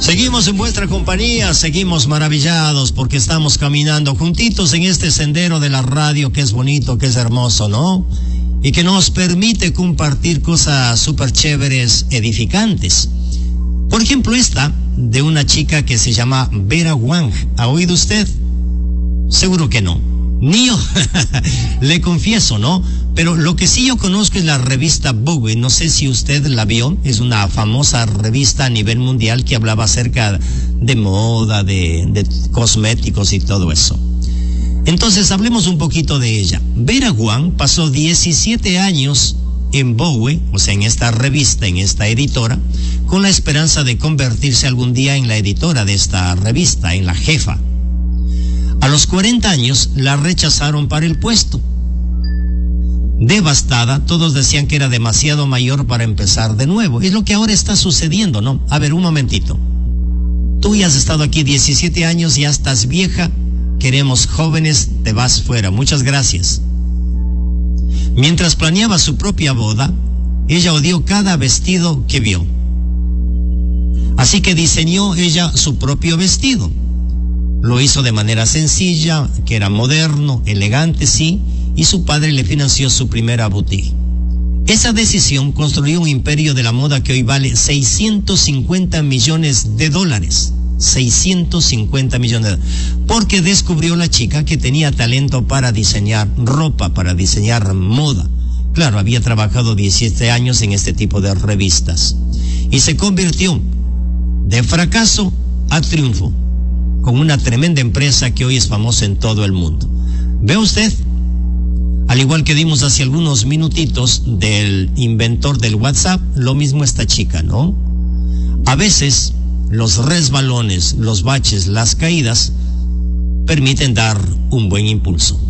Seguimos en vuestra compañía, seguimos maravillados porque estamos caminando juntitos en este sendero de la radio que es bonito, que es hermoso, ¿no? Y que nos permite compartir cosas súper chéveres, edificantes. Por ejemplo, esta de una chica que se llama Vera Wang. ¿Ha oído usted? Seguro que no. Ni yo, le confieso, ¿no? Pero lo que sí yo conozco es la revista Vogue. No sé si usted la vio. Es una famosa revista a nivel mundial que hablaba acerca de moda, de cosméticos y todo eso. Entonces, hablemos un poquito de ella. Vera Wang pasó 17 años en Vogue, o sea, en esta revista, en esta editora, con la esperanza de convertirse algún día en la editora de esta revista, en la jefa. A los 40 años la rechazaron para el puesto. Devastada, todos decían que era demasiado mayor para empezar de nuevo. Es lo que ahora está sucediendo, ¿no? A ver, un momentito. Tú ya has estado aquí 17 años, ya estás vieja, queremos jóvenes, te vas fuera. Muchas gracias. Mientras planeaba su propia boda, ella odió cada vestido que vio. Así que diseñó ella su propio vestido. Lo hizo de manera sencilla, que era moderno, elegante, sí, y su padre le financió su primera boutique. Esa decisión construyó un imperio de la moda que hoy vale $650 millones. 650 millones. Porque descubrió la chica que tenía talento para diseñar ropa, para diseñar moda. Claro, había trabajado 17 años en este tipo de revistas. Y se convirtió de fracaso a triunfo, con una tremenda empresa que hoy es famosa en todo el mundo. ¿Ve usted? Al igual que dimos hace algunos minutitos del inventor del WhatsApp, lo mismo esta chica, ¿no? A veces los resbalones, los baches, las caídas permiten dar un buen impulso.